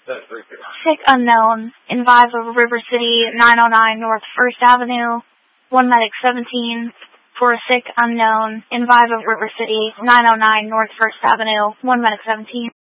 Sick unknown in Vive of River City, 909 North 1st Avenue, 1 medic 17. For a sick unknown in Vive of River City, 909 North 1st Avenue, 1 medic 17.